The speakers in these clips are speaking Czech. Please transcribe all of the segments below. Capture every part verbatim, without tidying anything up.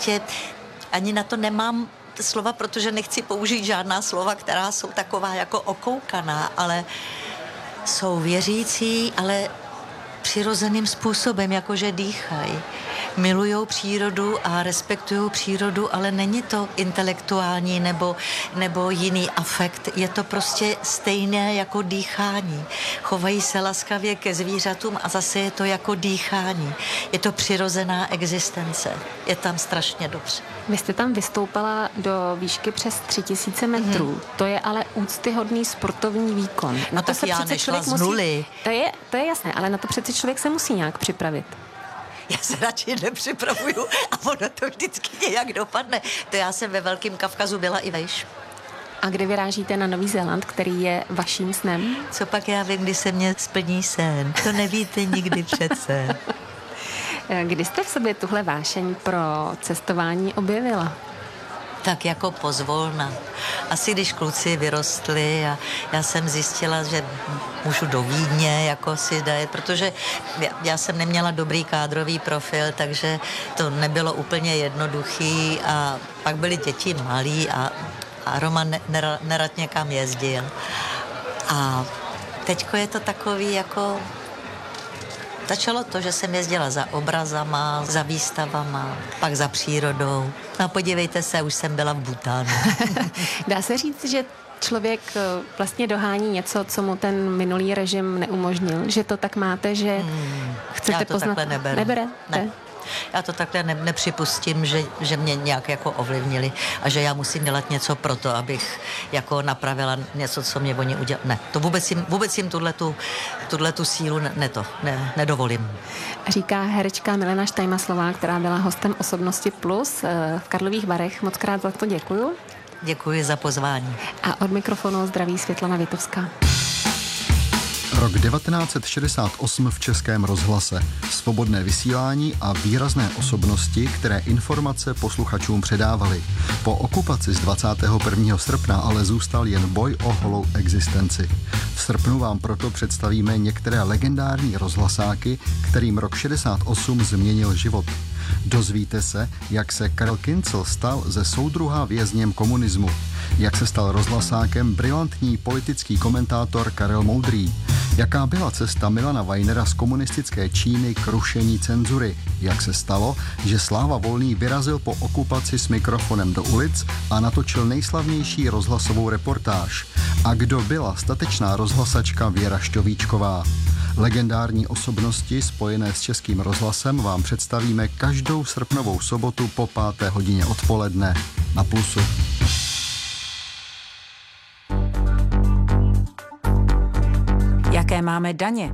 prostě ani na to nemám slova, protože nechci použít žádná slova, která jsou taková jako okoukaná, ale jsou věřící, ale přirozeným způsobem, jakože dýchají. Milujou přírodu a respektují přírodu, ale není to intelektuální nebo, nebo jiný afekt. Je to prostě stejné jako dýchání. Chovají se laskavě ke zvířatům a zase je to jako dýchání. Je to přirozená existence. Je tam strašně dobře. Vy jste tam vystoupala do výšky přes tři tisíce metrů. Hmm. To je ale úctyhodný sportovní výkon. Na no to tak se já přece nešla člověk z musí... nuly. To je, to je jasné, ale na to přece člověk se musí nějak připravit. Já se radši nepřipravuju a ono to vždycky nějak dopadne. To já jsem ve Velkém Kavkazu byla i vejš. A kdy vyrážíte na Nový Zéland, který je vaším snem? Co pak já vím, kdy se mě splní sen? To nevíte nikdy přece. Kdy jste v sobě tuhle vášeň pro cestování objevila? Tak jako pozvolna. Asi když kluci vyrostli a já jsem zjistila, že můžu do Vídně jako si dajet, protože já, já jsem neměla dobrý kádrový profil, takže to nebylo úplně jednoduchý a pak byly děti malí a, a Roman nerad, nerad někam jezdil. A teďko je to takový jako... Začalo to, že jsem jezdila za obrazama, za výstavama, pak za přírodou. A podívejte se, už jsem byla v Bhutánu. Dá se říct, že člověk vlastně dohání něco, co mu ten minulý režim neumožnil? Že to tak máte, že hmm, chcete já to poznat? Takhle neberu. Nebere? Ne. Já to takhle ne, nepřipustím, že, že mě nějak jako ovlivnili a že já musím dělat něco pro to, abych jako napravila něco, co mě oni udělali. Ne, to vůbec jim, vůbec jim tuhletu, tuhletu sílu ne, ne to, ne, nedovolím. Říká herečka Milena Štajmaslová, která byla hostem Osobnosti Plus v Karlových Varech. Moc krát za to děkuju. Děkuji za pozvání. A od mikrofonu zdraví Světlana Vitovská. Rok devatenáct set šedesát osm v Českém rozhlase. Svobodné vysílání a výrazné osobnosti, které informace posluchačům předávaly. Po okupaci z dvacátého prvního srpna ale zůstal jen boj o holou existenci. V srpnu vám proto představíme některé legendární rozhlasáky, kterým rok šedesát osm změnil život. Dozvíte se, jak se Karel Kincl stal ze soudruha vězněm komunismu, jak se stal rozhlasákem brilantní politický komentátor Karel Moudrý, jaká byla cesta Milana Weinera z komunistické Číny k rušení cenzury, jak se stalo, že Sláva Volný vyrazil po okupaci s mikrofonem do ulic a natočil nejslavnější rozhlasovou reportáž, a kdo byla statečná rozhlasačka Věra Šťovíčková. Legendární osobnosti spojené s Českým rozhlasem vám představíme každou srpnovou sobotu po páté hodině odpoledne na Plusu. Jaké máme daně?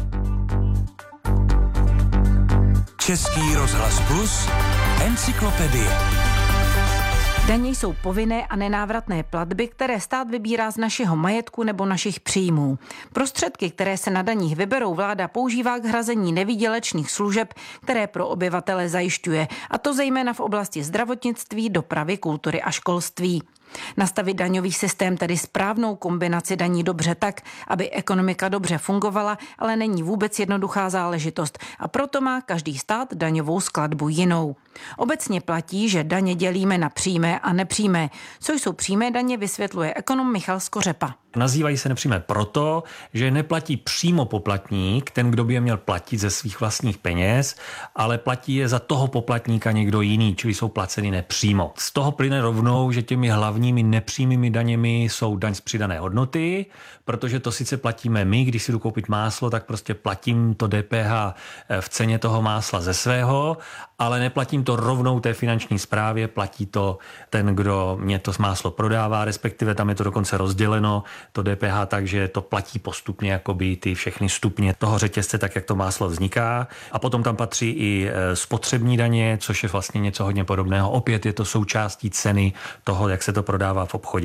Český rozhlas Plus, encyklopedie. Daně jsou povinné a nenávratné platby, které stát vybírá z našeho majetku nebo našich příjmů. Prostředky, které se na daních vyberou, vláda používá k hrazení nevýdělečných služeb, které pro obyvatele zajišťuje, a to zejména v oblasti zdravotnictví, dopravy, kultury a školství. Nastavit daňový systém, tedy správnou kombinaci daní dobře tak, aby ekonomika dobře fungovala, ale není vůbec jednoduchá záležitost a proto má každý stát daňovou skladbu jinou. Obecně platí, že daně dělíme na přímé a nepřímé. Co jsou přímé daně, vysvětluje ekonom Michal Skořepa. Nazývají se nepřímé proto, že neplatí přímo poplatník, ten, kdo by je měl platit ze svých vlastních peněz, ale platí je za toho poplatníka někdo jiný, čili jsou placeny nepřímo. Z toho plyne rovnou, že těmi hlavními nepřímými daněmi jsou daň z přidané hodnoty, protože to sice platíme my, když si jdu koupit máslo, tak prostě platím to D P H v ceně toho másla ze svého, ale neplatím to rovnou té finanční správě, platí to ten, kdo mě to máslo prodává, respektive tam je to dokonce rozděleno, to D P H, takže to platí postupně jakoby ty všechny stupně toho řetězce, tak jak to máslo vzniká. A potom tam patří i spotřební daně, což je vlastně něco hodně podobného. Opět je to součástí ceny toho, jak se to prodává v obchodě.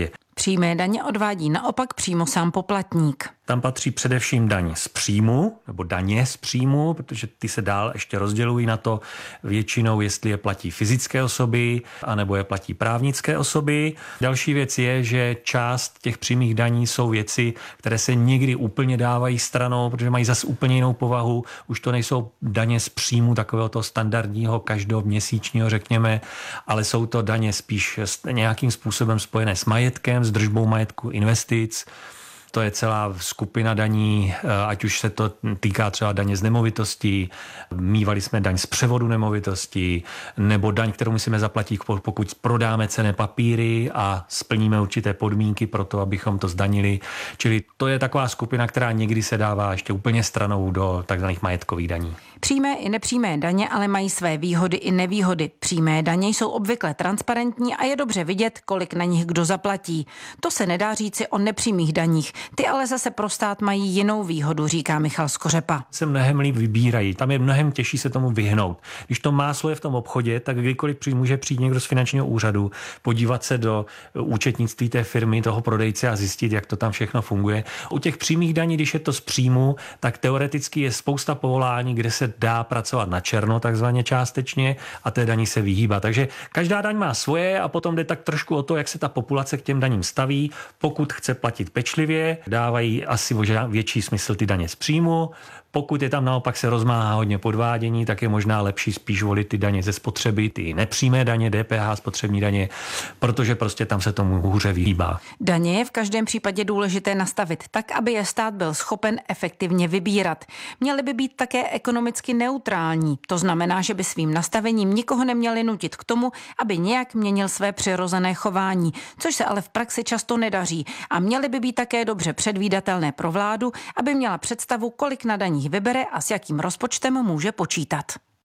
Přímé daně odvádí naopak přímo sám poplatník. Tam patří především daň z příjmu, nebo daně z příjmu, protože ty se dál ještě rozdělují na to většinou, jestli je platí fyzické osoby, anebo je platí právnické osoby. Další věc je, že část těch přímých daní jsou věci, které se někdy úplně dávají stranou, protože mají zase úplně jinou povahu. Už to nejsou daně z příjmu takového toho standardního, každoměsíčního, řekněme, ale jsou to daně spíš nějakým způsobem spojené s majetkem, s držbou majetku, investic. To je celá skupina daní, ať už se to týká třeba daně z nemovitostí, mívali jsme daň z převodu nemovitostí, nebo daň, kterou musíme zaplatit, pokud prodáme cenné papíry a splníme určité podmínky pro to, abychom to zdanili. Čili to je taková skupina, která někdy se dává ještě úplně stranou do takzvaných majetkových daní. Přímé i nepřímé daně ale mají své výhody i nevýhody. Přímé daně jsou obvykle transparentní a je dobře vidět, kolik na nich kdo zaplatí. To se nedá říci o nepřímých daních. Ty ale zase pro stát mají jinou výhodu, říká Michal Skořepa. Se mnohem líp vybírají, tam je mnohem těžší se tomu vyhnout. Když to máslo je v tom obchodě, tak kdykoliv může přijít někdo z finančního úřadu, podívat se do účetnictví té firmy, toho prodejce a zjistit, jak to tam všechno funguje. U těch přímých daní, když je to z příjmu, tak teoreticky je spousta povolání, kde se dá pracovat na černo, takzvaně částečně, a té daní se vyhýbá. Takže každá daň má svoje a potom jde tak trošku o to, jak se ta populace k těm daním staví. Pokud chce platit pečlivě, dávají asi větší smysl ty daně z příjmu. Pokud je tam naopak se rozmáhá hodně podvádění, tak je možná lepší spíš volit ty daně ze spotřeby, ty nepřímé daně, D P H, spotřební daně, protože prostě tam se tomu hůře vyhýbá. Daně je v každém případě důležité nastavit tak, aby je stát byl schopen efektivně vybírat. Měly by být také ekonomicky neutrální. To znamená, že by svým nastavením nikoho neměli nutit k tomu, aby nějak měnil své přirozené chování, což se ale v praxi často nedaří. A měly by být také dobře předvídatelné pro vládu, aby měla představu, kolik na daních vybere a s jakým rozpočtem může počítat.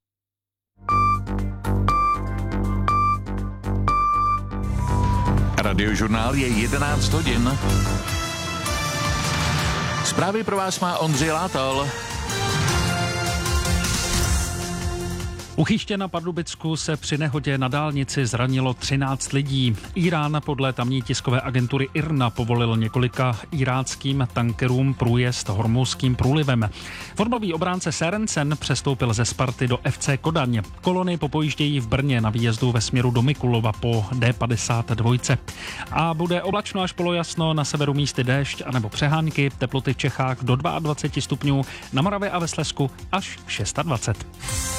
Radiožurnál je jedenáct hodin. Zprávy pro vás má Ondřej Látal. U Chyště na Pardubicku se při nehodě na dálnici zranilo třináct lidí. Irán podle tamní tiskové agentury I R N A povolil několika iráckým tankerům průjezd Hormuzským průlivem. Fotbalový obránce Sørensen přestoupil ze Sparty do F C Kodaň. Kolony popojíždějí v Brně na výjezdu ve směru do Mikulova po D padesát dva. A bude oblačno až polojasno, na severu místy déšť anebo přehánky, teploty v Čechách do dvacet dva stupňů, na Moravě a ve Slezsku až dvacet šest.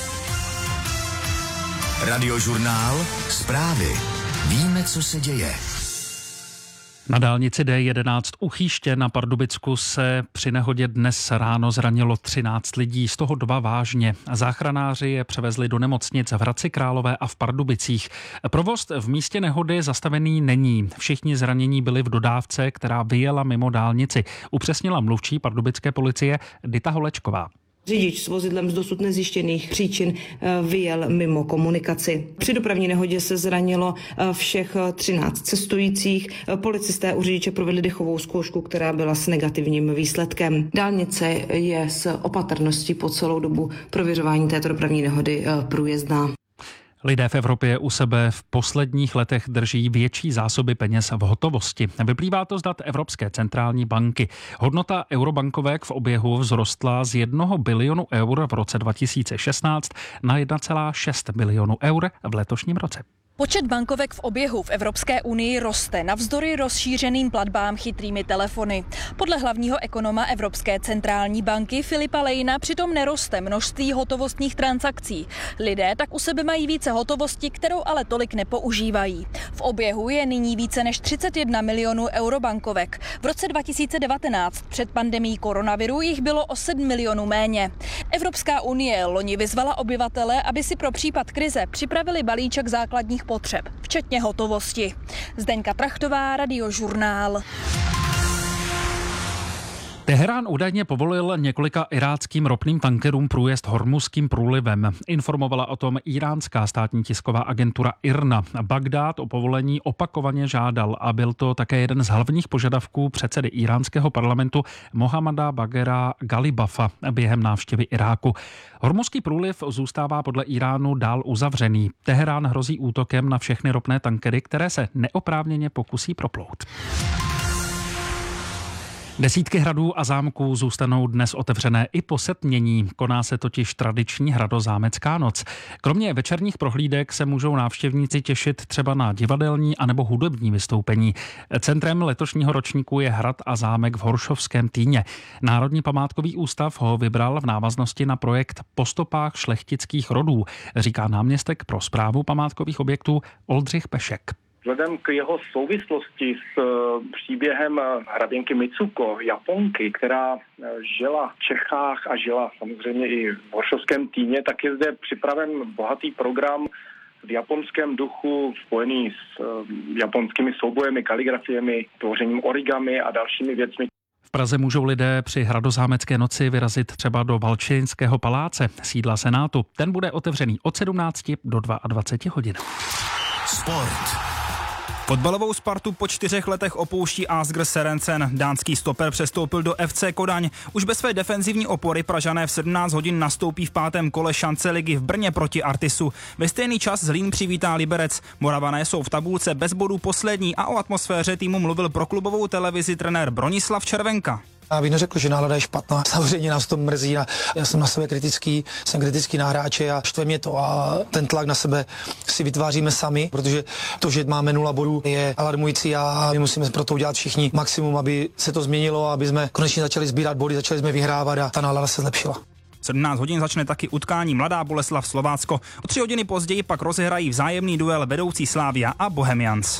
Radiožurnál, zprávy. Víme, co se děje. Na dálnici D jedenáct u Chyště na Pardubicku se při nehodě dnes ráno zranilo třináct lidí, z toho dva vážně. Záchranáři je převezli do nemocnic v Hradci Králové a v Pardubicích. Provoz v místě nehody zastavený není. Všichni zranění byli v dodávce, která vyjela mimo dálnici. Upřesnila mluvčí pardubické policie Dita Holečková. Řidič s vozidlem z dosud nezjištěných příčin vyjel mimo komunikaci. Při dopravní nehodě se zranilo všech třináct cestujících. Policisté u řidiče provedli dechovou zkoušku, která byla s negativním výsledkem. Dálnice je s opatrností po celou dobu prověřování této dopravní nehody průjezdná. Lidé v Evropě u sebe v posledních letech drží větší zásoby peněz v hotovosti. Vyplývá to z dat Evropské centrální banky. Hodnota eurobankovek v oběhu vzrostla z jednoho bilionu eur v roce dva tisíce šestnáct na jedna celá šest bilionu eur v letošním roce. Počet bankovek v oběhu v Evropské unii roste navzdory rozšířeným platbám chytrými telefony. Podle hlavního ekonoma Evropské centrální banky Filipa Lejna přitom neroste množství hotovostních transakcí. Lidé tak u sebe mají více hotovosti, kterou ale tolik nepoužívají. V oběhu je nyní více než třicet jedna milionů eurobankovek. V roce dva tisíce devatenáct před pandemií koronaviru jich bylo o sedm milionů méně. Evropská unie loni vyzvala obyvatele, aby si pro případ krize připravili balíček základních potřeb, včetně hotovosti. Zdeňka Trachtová, Radiožurnál. Teherán údajně povolil několika iráckým ropným tankerům průjezd Hormuzským průlivem. Informovala o tom iránská státní tisková agentura I R N A. Bagdád o povolení opakovaně žádal a byl to také jeden z hlavních požadavků předsedy iránského parlamentu Mohammada Baghera Galibafa během návštěvy Iráku. Hormuzský průliv zůstává podle Iránu dál uzavřený. Teherán hrozí útokem na všechny ropné tankery, které se neoprávněně pokusí proplout. Desítky hradů a zámků zůstanou dnes otevřené i po setmění. Koná se totiž tradiční hradozámecká noc. Kromě večerních prohlídek se můžou návštěvníci těšit třeba na divadelní anebo hudební vystoupení. Centrem letošního ročníku je hrad a zámek v Horšovském Týně. Národní památkový ústav ho vybral v návaznosti na projekt Po stopách šlechtických rodů, říká náměstek pro správu památkových objektů Oldřich Pešek. Vzhledem k jeho souvislosti s příběhem hraděnky Mitsuko, Japonky, která žila v Čechách a žila samozřejmě i v Horšovském Týně, tak je zde připraven bohatý program v japonském duchu spojený s japonskými soubojemi, kaligrafiemi, tvořením origami a dalšími věcmi. V Praze můžou lidé při hradozámecké noci vyrazit třeba do Valčinského paláce, sídla Senátu. Ten bude otevřený od sedmnácti do dvaceti dva hodin. Sport. Fotbalovou Spartu po čtyřech letech opouští Asger Serencen. Dánský stoper přestoupil do F C Kodaň. Už bez své defenzivní opory Pražané v sedmnáct hodin nastoupí v pátém kole šance ligy v Brně proti Artisu. Ve stejný čas Zlín přivítá Liberec. Moravané jsou v tabulce bez bodů poslední a o atmosféře týmu mluvil pro klubovou televizi trenér Bronislav Červenka. Já bych neřekl, že nálada je špatná. Samozřejmě nás to mrzí a já jsem na sebe kritický, jsem kritický na hráče a štve mě to a ten tlak na sebe si vytváříme sami, protože to, že máme nula bodů, je alarmující a my musíme pro to udělat všichni maximum, aby se to změnilo, aby jsme konečně začali sbírat body, začali jsme vyhrávat a ta nálada se zlepšila. sedmnáct hodin začne taky utkání Mladá Boleslav Slovácko. O tři hodiny později pak rozehrají vzájemný duel vedoucí Slavia a Bohemians.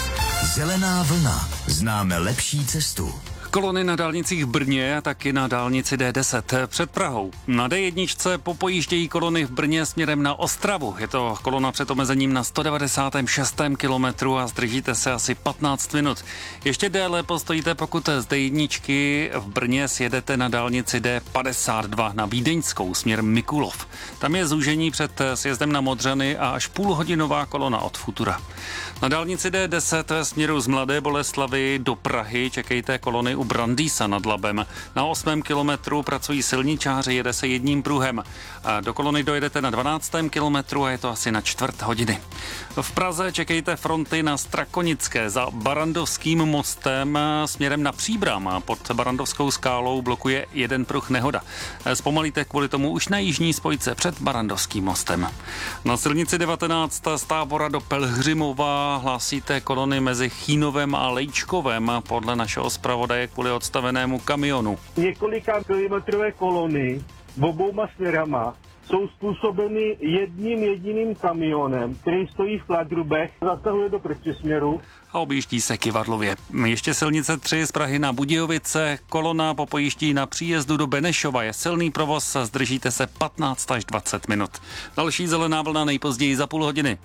Zelená vlna. Známe lepší cestu. Kolony na dálnicích v Brně a taky na dálnici D deset před Prahou. Na D jedna popojíždějí kolony v Brně směrem na Ostravu. Je to kolona před omezením na sto devadesátém šestém kilometru a zdržíte se asi patnáct minut. Ještě déle postojíte, pokud z D jedna v Brně sjedete na dálnici D padesát dva na Vídeňskou směr Mikulov. Tam je zúžení před sjezdem na Modřany a až půlhodinová kolona od Futura. Na dálnici D deset ve směru z Mladé Boleslavy do Prahy čekejte kolony u Brandýsa nad Labem. Na osmém kilometru pracují silničáři, jede se jedním pruhem. A do kolony dojedete na dvanáctém kilometru a je to asi na čtvrt hodiny. V Praze čekejte fronty na Strakonické za Barandovským mostem směrem na Příbram. Pod Barandovskou skálou blokuje jeden pruh nehoda. Zpomalíte kvůli tomu už na jižní spojce před Barandovským mostem. Na silnici devatenáct z Tábora do Pelhřimova hlásíte kolony mezi Chínovem a Lejčkovem podle našeho zpravodaje kvůli odstavenému kamionu. Několika kilometrové kolony obouma směrama jsou způsobeny jedním jediným kamionem, který stojí v Kladrubech, zasahuje do protisměru. A objíždí se Kyvadlově. Ještě silnice tři z Prahy na Budějovice, kolona popojíždí na příjezdu do Benešova. Je silný provoz a zdržíte se patnáct až dvacet minut. Další zelená vlna nejpozději za půl hodiny.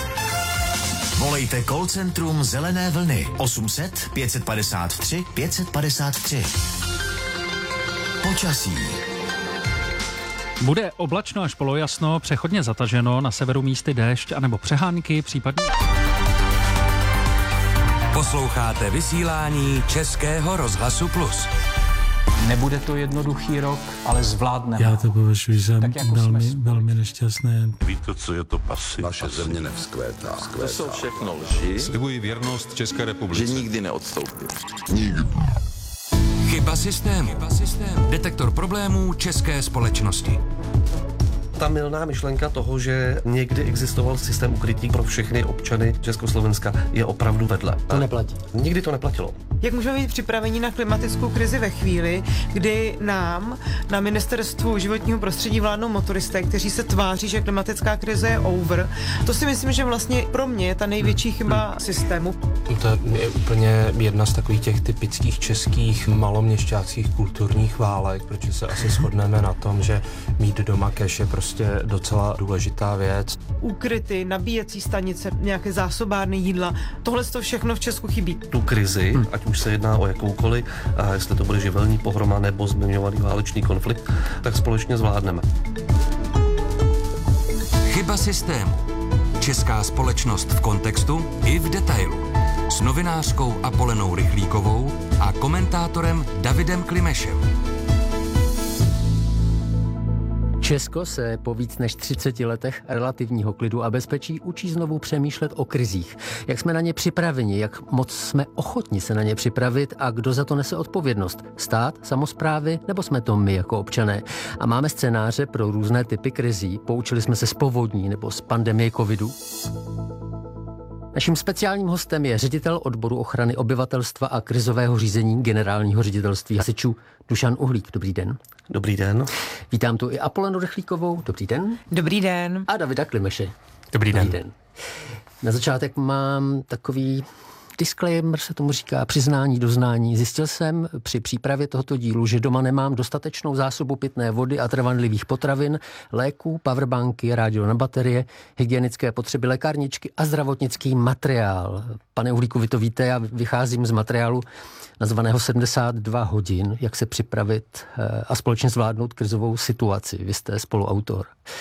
Volejte call centrum Zelené vlny osm set pět padesát tři pět padesát tři. Počasí. Bude oblačno až polojasno, přechodně zataženo, na severu místy déšť anebo přehánky, případně... Posloucháte vysílání Českého rozhlasu Plus. Nebude to jednoduchý rok, ale zvládneme. Já to považuji za jako velmi, velmi nešťastné. Víte, co je to pasy? Naše země nevzkvétá. To jsou všechno lži. Slibuji věrnost České republice. Že nikdy neodstoupí. Nikdy. Chyba systému. Chyba systému. Detektor problémů české společnosti. Ta mylná myšlenka toho, že někdy existoval systém ukrytí pro všechny občany Československa, je opravdu vedle. To neplatí. Nikdy to neplatilo. Jak můžeme být připraveni na klimatickou krizi ve chvíli, kdy nám na ministerstvu životního prostředí vládnou motoristé, kteří se tváří, že klimatická krize je over. To si myslím, že vlastně pro mě je ta největší chyba systému. To je úplně jedna z takových těch typických českých maloměšťáckých kulturních válek, protože se asi shodneme na tom, že mít doma cash je prostě prostě docela důležitá věc. Úkryty, nabíjecí stanice, nějaké zásobárny jídla, tohle to všechno v Česku chybí. Tu krizi, hmm. ať už se jedná o jakoukoliv, a jestli to bude živelní pohroma nebo zmiňovaný válečný konflikt, tak společně zvládneme. Chyba systému. Česká společnost v kontextu i v detailu. S novinářkou Apolenou Rychlíkovou a komentátorem Davidem Klimešem. Česko se po víc než třiceti letech relativního klidu a bezpečí učí znovu přemýšlet o krizích. Jak jsme na ně připraveni, jak moc jsme ochotni se na ně připravit a kdo za to nese odpovědnost? Stát, samosprávy nebo jsme to my jako občané? A máme scénáře pro různé typy krizí. Poučili jsme se z povodní nebo z pandemie covidu? Naším speciálním hostem je ředitel odboru ochrany obyvatelstva a krizového řízení generálního ředitelství hasičů Dušan Uhlík. Dobrý den. Dobrý den. Vítám tu i Apolenu Rychlíkovou. Dobrý den. Dobrý den. A Davida Klimeše. Dobrý den. Dobrý den. Na začátek mám takový disclaimer, se tomu říká, přiznání, doznání. Zjistil jsem při přípravě tohoto dílu, že doma nemám dostatečnou zásobu pitné vody a trvanlivých potravin, léků, powerbanky, rádio na baterie, hygienické potřeby, lékárničky a zdravotnický materiál. Pane Uhlíku, vy to víte, já vycházím z materiálu nazvaného sedmdesát dva hodin, jak se připravit a společně zvládnout krizovou situaci. Vy jste spoluautor.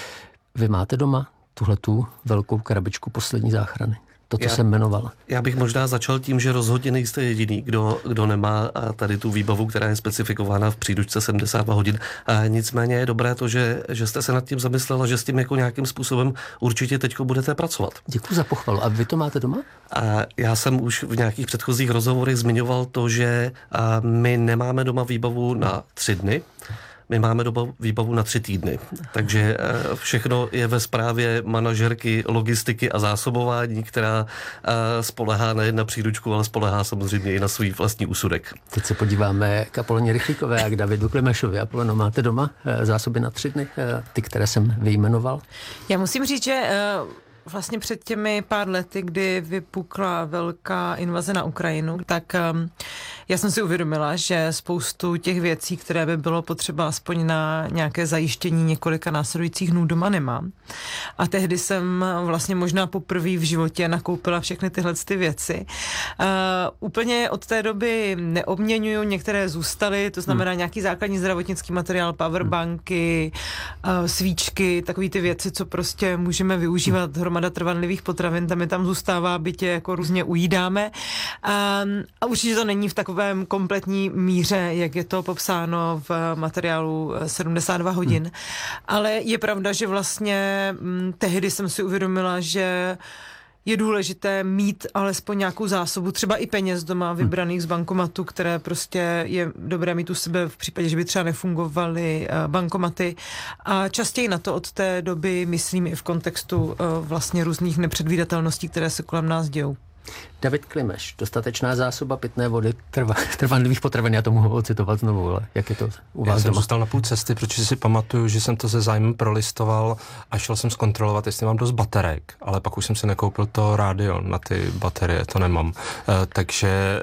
Vy máte doma tuhletu velkou krabičku poslední záchrany? To, co já, jsem jmenoval. Já bych možná začal tím, že rozhodně nejste jediný, kdo, kdo nemá tady tu výbavu, která je specifikována v příručce sedmdesát dva hodin. A nicméně je dobré to, že, že jste se nad tím zamyslela, že s tím jako nějakým způsobem určitě teďko budete pracovat. Děkuji za pochvalu. A vy to máte doma? A já jsem už v nějakých předchozích rozhovorech zmiňoval to, že my nemáme doma výbavu na tři dny. My máme dobu výbavu na tři týdny, takže všechno je ve správě manažerky logistiky a zásobování, která spolehá nejen na příručku, ale spolehá samozřejmě i na svůj vlastní úsudek. Teď se podíváme k Apoleně Rychlíkové a k Davidu Klimešovi. Apoleno, máte doma zásoby na tři dny, ty, které jsem vyjmenoval? Já musím říct, že vlastně před těmi pár lety, kdy vypukla velká invaze na Ukrajinu, tak um, já jsem si uvědomila, že spoustu těch věcí, které by bylo potřeba aspoň na nějaké zajištění několika následujících dnů doma nemám. A tehdy jsem vlastně možná poprvé v životě nakoupila všechny tyhle ty věci. Uh, úplně od té doby neobměňuju, některé zůstaly, to znamená hmm. nějaký základní zdravotnický materiál, powerbanky, uh, svíčky, takové ty věci, co prostě můžeme využívat hromadu trvanlivých potravin, tam je tam zůstává, bytě jako různě ujídáme. A, a určitě to není v takovém kompletní míře, jak je to popsáno v materiálu sedmdesát dva hodin. Hmm. Ale je pravda, že vlastně m, tehdy jsem si uvědomila, že je důležité mít alespoň nějakou zásobu, třeba i peněz doma vybraných z bankomatu, které prostě je dobré mít u sebe v případě, že by třeba nefungovaly bankomaty. A častěji na to od té doby myslím i v kontextu vlastně různých nepředvídatelností, které se kolem nás dějou. David Klimeš, dostatečná zásoba pitné vody, trva, trvanlivých potravin, já to mohu ocitovat znovu, ale jak je to u vás já jsem doma? zůstal na půl cesty, protože si pamatuju, že jsem to se zájmem prolistoval a šel jsem zkontrolovat, jestli mám dost baterek, ale pak už jsem si nekoupil to rádio na ty baterie, to nemám. E, takže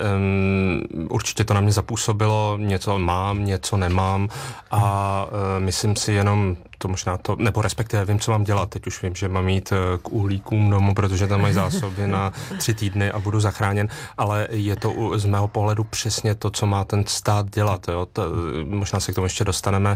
um, určitě to na mě zapůsobilo, něco mám, něco nemám a e, myslím si jenom to možná to, nebo respektive vím, co mám dělat. Teď už vím, že mám jít k uhlíkům domů, protože tam mají zásoby na tři týdny a budu zachráněn, ale je to z mého pohledu přesně to, co má ten stát dělat. Jo? To, možná se k tomu ještě dostaneme.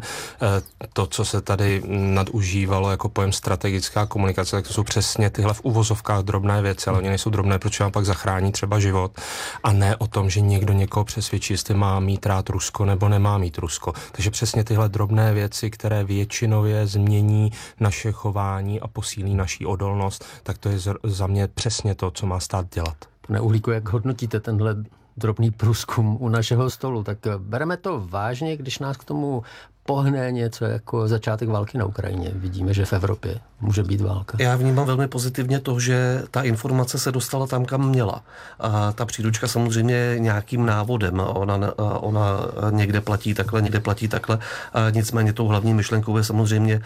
To, co se tady nadužívalo jako pojem strategická komunikace, tak to jsou přesně tyhle v uvozovkách drobné věci, ale oni nejsou drobné, protože vám pak zachrání třeba život a ne o tom, že někdo někoho přesvědčí, jestli má mít rád Rusko nebo nemá mít Rusko. Takže přesně tyhle drobné věci, které většinově změní naše chování a posílí naší odolnost, tak to je za mě přesně to, co má stát dělat. Pane Uhlíku, jak hodnotíte tenhle drobný průzkum u našeho stolu? Tak bereme to vážně, když nás k tomu pohne něco jako začátek války na Ukrajině. Vidíme, že v Evropě může být válka. Já vnímám velmi pozitivně to, že ta informace se dostala tam, kam měla. A ta příručka samozřejmě nějakým návodem. Ona, ona někde platí takhle, někde platí takhle. A nicméně tou hlavní myšlenkou je samozřejmě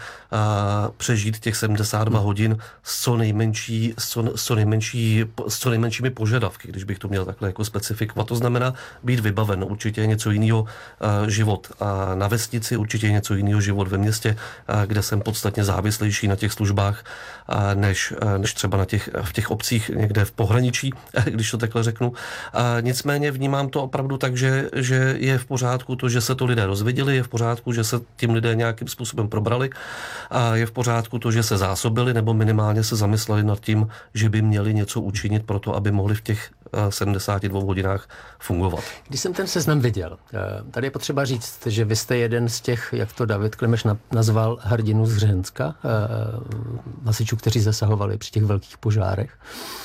přežít těch sedmdesát dva hodin s co, nejmenší, s, co, s, co nejmenší, s co nejmenšími požadavky, když bych to měl takhle jako specifikovat. To znamená být vybaven. Určitě je něco jiného život. A na vesnici určitě určitě něco jiného život ve městě, kde jsem podstatně závislejší na těch službách, než, než třeba na těch, v těch obcích někde v pohraničí, když to takhle řeknu. Nicméně vnímám to opravdu tak, že, že je v pořádku to, že se to lidé dozvěděli, je v pořádku, že se tím lidé nějakým způsobem probrali, a je v pořádku to, že se zásobili nebo minimálně se zamysleli nad tím, že by měli něco učinit pro to, aby mohli v těch sedmdesáti dvou hodinách fungovat. Když jsem ten seznam viděl, tady je potřeba říct, že vy jste jeden z těch, jak to David Klimeš nazval, hrdinů z Hřenska, hasičů, kteří zasahovali při těch velkých požárech.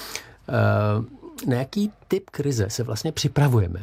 Na jaký typ krize se vlastně připravujeme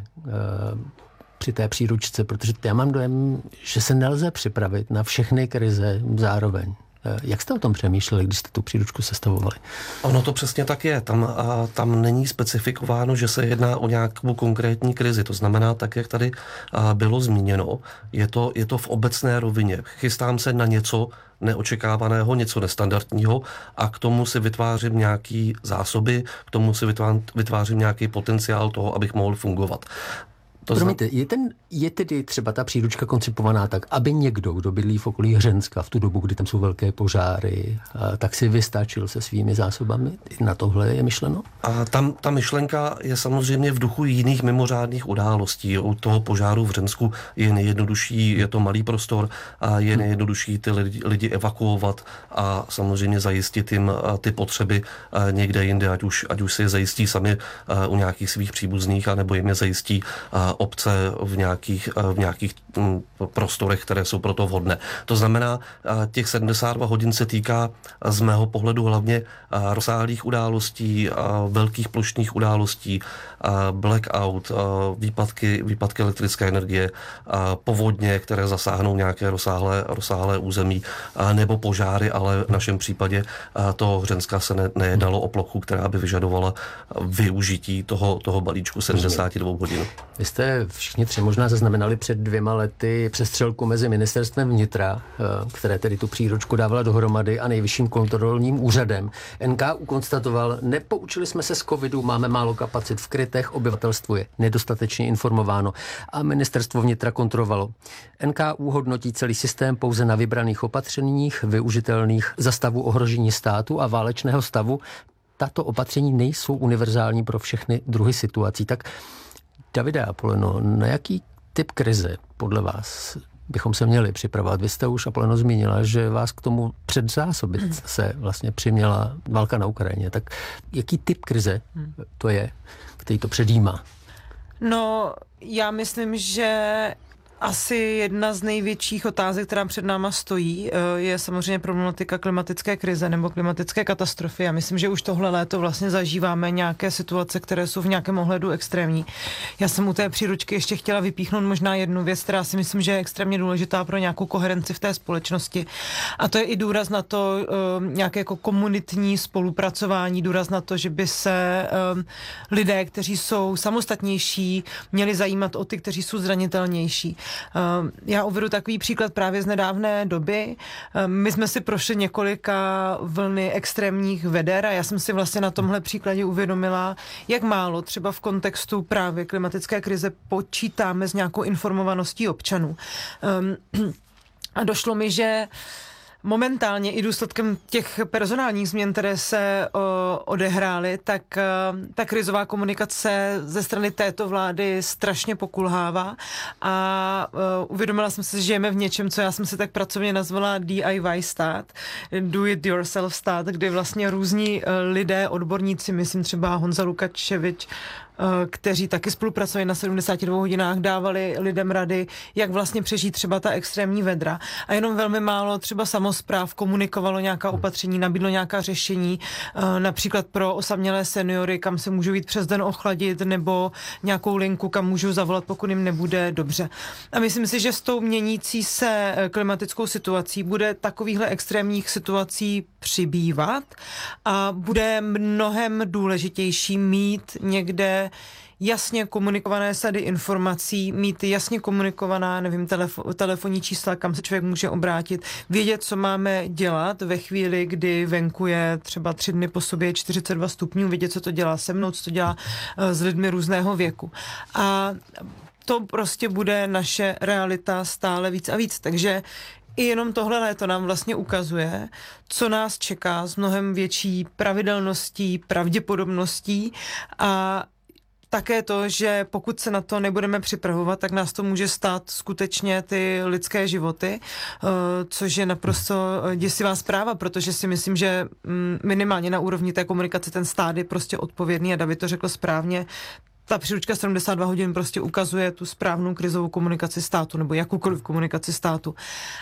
při té příručce, protože já mám dojem, že se nelze připravit na všechny krize zároveň. Jak jste o tom přemýšleli, když jste tu příručku sestavovali? Ono to přesně tak je. Tam, a, tam není specifikováno, že se jedná o nějakou konkrétní krizi. To znamená, tak, jak tady a, bylo zmíněno, je to, je to v obecné rovině. Chystám se na něco neočekávaného, něco nestandardního a k tomu si vytvářím nějaký zásoby, k tomu si vytvářím nějaký potenciál toho, abych mohl fungovat. To Promiňte, je, ten, je tedy třeba ta příručka koncipovaná tak, aby někdo, kdo bydlí v okolí Hřenska v tu dobu, kdy tam jsou velké požáry, a, tak si vystačil se svými zásobami? Na tohle je myšleno? A tam ta myšlenka je samozřejmě v duchu jiných mimořádných událostí. U toho požáru v Hřensku je nejjednodušší, je to malý prostor a je nejjednodušší ty lidi, lidi evakuovat a samozřejmě zajistit jim ty potřeby někde jinde, ať už, ať už si je zajistí sami u nějakých svých příbuzných, anebo jim je zajistí obce v nějakých, v nějakých prostorech, které jsou pro to vhodné. To znamená, těch sedmdesát dva hodin se týká z mého pohledu hlavně rozsáhlých událostí, velkých plošných událostí, blackout, výpadky, výpadky elektrické energie, povodně, které zasáhnou nějaké rozsáhlé, rozsáhlé území, nebo požáry, ale v našem případě to Hřenska se ne, nejednalo o plochu, která by vyžadovala využití toho, toho balíčku sedmdesát dva hodin. Vy jste všichni tři možná zaznamenali před dvěma lety přestřelku mezi ministerstvem vnitra, které tedy tu příručku dávala dohromady, a Nejvyšším kontrolním úřadem. N K U konstatoval, nepoučili jsme se z covidu, máme málo kapacit v krytech, obyvatelstvo je nedostatečně informováno a ministerstvo vnitra kontrolovalo. N K U hodnotí celý systém pouze na vybraných opatřeních, využitelných za stavu ohrožení státu a válečného stavu. Tato opatření nejsou univerzální pro všechny druhy situací. Tak Davide Apoleno, na jaký typ krize podle vás bychom se měli připravovat? Vy jste už, Apoleno, zmínila, že vás k tomu předzásobit se vlastně přiměla válka na Ukrajině. Tak jaký typ krize to je, který to předjímá? No, já myslím, že asi jedna z největších otázek, která před náma stojí, je samozřejmě problematika klimatické krize nebo klimatické katastrofy. Já myslím, že už tohle léto vlastně zažíváme nějaké situace, které jsou v nějakém ohledu extrémní. Já jsem u té příručky ještě chtěla vypíchnout možná jednu věc, která si myslím, že je extrémně důležitá pro nějakou koherenci v té společnosti. A to je i důraz na to, nějaké jako komunitní spolupracování, důraz na to, že by se lidé, kteří jsou samostatnější, měli zajímat o ty, kteří jsou zranitelnější. Já uvedu takový příklad právě z nedávné doby. My jsme si prošli několika vlny extrémních veder a já jsem si vlastně na tomhle příkladě uvědomila, jak málo třeba v kontextu právě klimatické krize počítáme s nějakou informovaností občanů. A došlo mi, že momentálně i důsledkem těch personálních změn, které se o, odehrály, tak ta krizová komunikace ze strany této vlády strašně pokulhává a o, uvědomila jsem si, že žijeme v něčem, co já jsem si tak pracovně nazvala D I Y stát, do it yourself stát, kdy vlastně různí lidé, odborníci, myslím třeba Honza Lukačevič, kteří taky spolupracovali na sedmdesáti dvou hodinách, dávali lidem rady, jak vlastně přežít třeba ta extrémní vedra. A jenom velmi málo třeba samospráv komunikovalo nějaká opatření, nabídlo nějaká řešení, například pro osamělé seniory, kam se můžou jít přes den ochladit, nebo nějakou linku, kam můžou zavolat, pokud jim nebude dobře. A myslím si, že s tou měnící se klimatickou situací bude takovýchhle extrémních situací přibývat a bude mnohem důležitější mít někde jasně komunikované sady informací, mít jasně komunikovaná, nevím, telefo- telefonní čísla, kam se člověk může obrátit, vědět, co máme dělat ve chvíli, kdy venku je třeba tři dny po sobě čtyřicet dva stupňů, vědět, co to dělá se mnou, co to dělá uh, s lidmi různého věku. A to prostě bude naše realita stále víc a víc. Takže i jenom tohle léto nám vlastně ukazuje, co nás čeká s mnohem větší pravidelností, pravděpodobností a také to, že pokud se na to nebudeme připravovat, tak nás to může stát skutečně ty lidské životy, což je naprosto děsivá zpráva, protože si myslím, že minimálně na úrovni té komunikace ten stát je prostě odpovědný a David to řekl správně. Ta příručka sedmdesát dva hodin prostě ukazuje tu správnou krizovou komunikaci státu nebo jakoukoliv komunikaci státu.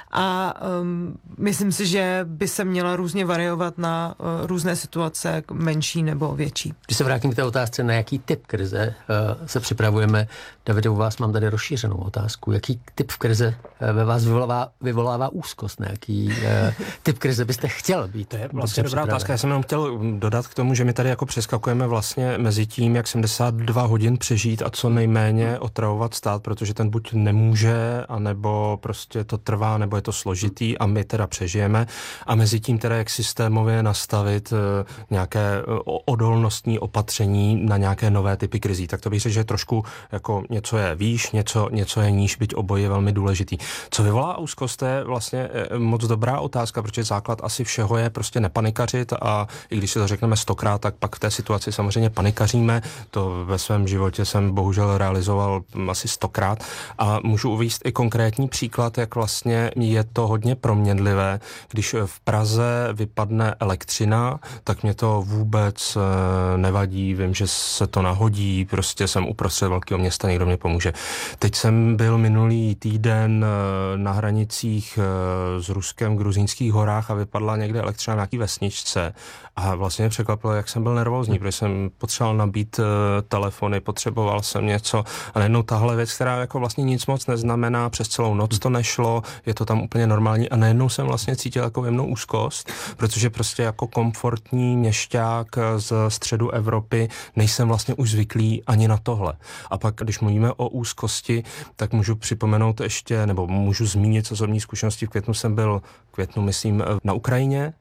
A um, myslím si, že by se měla různě variovat na uh, různé situace, menší nebo větší. Když se vrátím k té otázce, na jaký typ krize uh, se připravujeme, Davide, u vás mám tady rozšířenou otázku. Jaký typ krize uh, ve vás vyvolává, vyvolává úzkost? Na jaký uh, typ krize byste chtěl být? To je vlastně dobrá otázka. Já jsem jenom chtěl dodat k tomu, že my tady jako přeskakujeme vlastně mezi tím, jak sedmdesát dva hodin přežít a co nejméně otravovat stát, protože ten buď nemůže, anebo prostě to trvá, nebo je to složitý a my teda přežijeme. A mezi tím teda jak systémově nastavit uh, nějaké uh, odolnostní opatření na nějaké nové typy krizí. Tak to bych řekl, že trošku jako něco je výš, něco, něco je níž, byť oboje je velmi důležitý. Co vyvolá úzkost, to je vlastně moc dobrá otázka, protože základ asi všeho je prostě nepanikařit a i když si to řekneme stokrát, tak pak v té situaci samozřejmě panikaříme. To ve svém životě jsem bohužel realizoval asi stokrát a můžu uvést i konkrétní příklad, jak vlastně je to hodně proměnlivé. Když v Praze vypadne elektřina, tak mě to vůbec nevadí, vím, že se to nahodí, prostě jsem uprostřed velkého města, někdo mě pomůže. Teď jsem byl minulý týden na hranicích s Ruskem v Gruzínských horách a vypadla někde elektřina na nějaký vesničce a vlastně mě překvapilo, jak jsem byl nervózní, protože jsem potřeboval nabít telefony, potřeboval jsem něco a najednou tahle věc, která jako vlastně nic moc neznamená, přes celou noc to nešlo, je to tam úplně normální a najednou jsem vlastně cítil jako jemnou úzkost, protože prostě jako komfortní měšťák z středu Evropy nejsem vlastně už zvyklý ani na tohle. A pak, když mluvíme o úzkosti, tak můžu připomenout ještě, nebo můžu zmínit z osobní zkušenosti. V květnu jsem byl, květnu myslím, na Ukrajině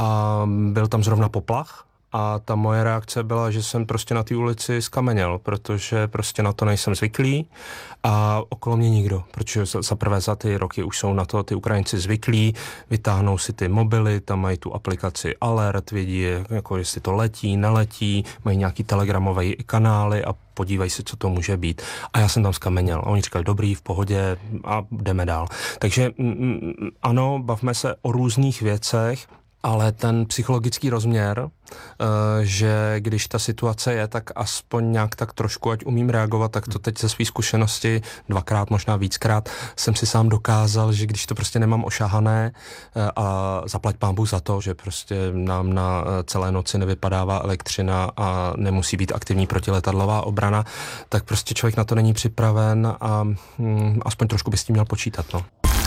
a byl tam zrovna poplach. A ta moje reakce byla, že jsem prostě na té ulici skameněl, protože prostě na to nejsem zvyklý a okolo mě nikdo, protože za prvé za ty roky už jsou na to ty Ukrajinci zvyklí, vytáhnou si ty mobily, tam mají tu aplikaci Alert, vědí, jako jestli to letí, neletí, mají nějaký telegramové kanály a podívají se, co to může být. A já jsem tam skameněl. A oni říkali, dobrý, v pohodě a jdeme dál. Takže mm, ano, bavme se o různých věcech, ale ten psychologický rozměr, že když ta situace je, tak aspoň nějak tak trošku, ať umím reagovat, tak to teď ze své zkušenosti dvakrát, možná víckrát, jsem si sám dokázal, že když to prostě nemám ošahané a zaplať pán Bůh za to, že prostě nám na celé noci nevypadává elektřina a nemusí být aktivní protiletadlová obrana, tak prostě člověk na to není připraven a hm, aspoň trošku by s tím měl počítat, no.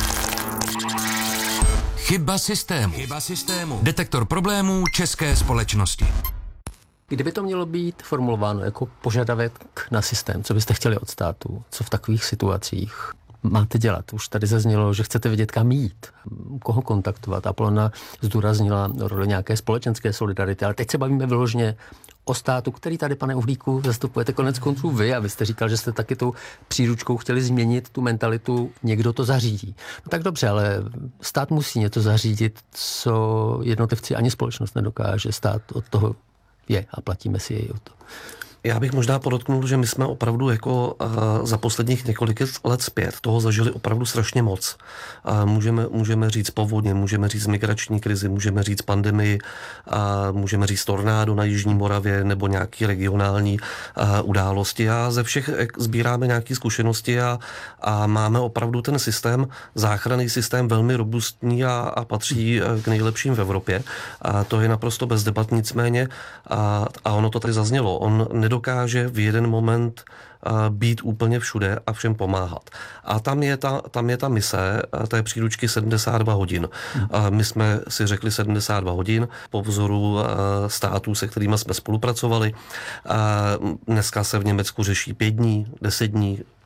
Chyba systému. Chyba systému. Detektor problémů české společnosti. Kdyby to mělo být formulováno jako požadavek na systém, co byste chtěli od státu, co v takových situacích máte dělat? Už tady zaznělo, že chcete vědět, kam jít, koho kontaktovat. Apolona zdůraznila roli nějaké společenské solidarity, ale teď se bavíme vyloženě o státu, který tady, pane Uhlíku, zastupujete konec konců vy a vy jste říkal, že jste taky tu příručkou chtěli změnit tu mentalitu, někdo to zařídí. No tak dobře, ale stát musí něco zařídit, co jednotlivci ani společnost nedokáže. Stát od toho je a platíme si jej o to. Já bych možná podotknul, že my jsme opravdu jako uh, za posledních několik let zpět toho zažili opravdu strašně moc. Uh, můžeme, můžeme říct povodně, můžeme říct migrační krizi, můžeme říct pandemii, uh, můžeme říct tornádo na Jižní Moravě nebo nějaký regionální uh, události. A ze všech sbíráme nějaké zkušenosti a, a máme opravdu ten systém, záchranný systém velmi robustní a, a patří k nejlepším v Evropě. A to je naprosto bez debat, nicméně a, a ono to tady zaznělo. On dokáže v jeden moment být úplně všude a všem pomáhat. A tam je ta, tam je ta mise té příručky sedmdesát dva hodin. My jsme si řekli sedmdesát dva hodin po vzoru států, se kterými jsme spolupracovali. Dneska se v Německu řeší pět dní, deset dní,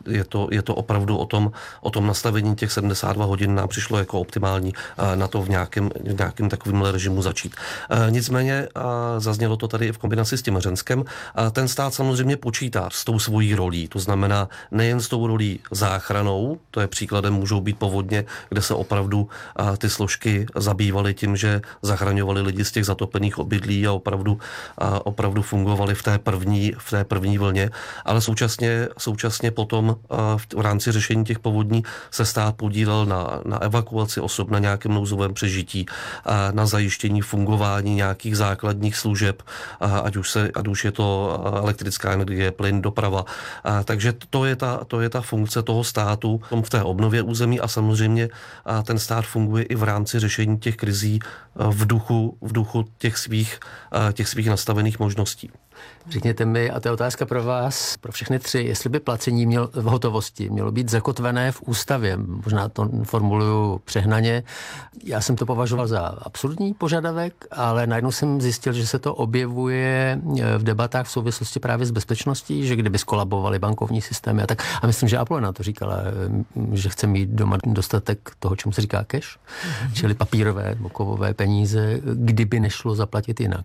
je to, je to opravdu o tom, o tom nastavení těch sedmdesát dva hodin nám přišlo jako optimální na to v nějakém, v nějakém takovém režimu začít. Nicméně zaznělo to tady i v kombinaci s tím Hřenskem. Ten stát samozřejmě počítá s tou svojí rolí, to znamená nejen s tou rolí záchranou, to je příkladem, můžou být povodně, kde se opravdu ty složky zabývaly tím, že zachraňovali lidi z těch zatopených obydlí a opravdu, a opravdu fungovali v té první, v té první vlně, ale současně, současně potom v rámci řešení těch povodní se stát podílel na, na evakuaci osob, na nějakém nouzovém přežití, na zajištění fungování nějakých základních služeb, ať už, se, ať už je to elektrická energie, plyn, doprava. Takže to je ta, to je ta funkce toho státu v té obnově území a samozřejmě ten stát funguje i v rámci řešení těch krizí v duchu, v duchu těch svých, těch svých nastavených možností. Řekněte mi, a to je otázka pro vás, pro všechny tři, jestli by placení měl, v hotovosti mělo být zakotvené v ústavě. Možná to formuluju přehnaně. Já jsem to považoval za absurdní požadavek, ale najednou jsem zjistil, že se to objevuje v debatách v souvislosti právě s bezpečností, že kdyby skolabovaly bankovní systémy a tak. A myslím, že Apolena to říkala, že chce mít doma dostatek toho, čemu se říká cash, mm-hmm. čili papírové, kovové peníze, kdyby nešlo zaplatit jinak.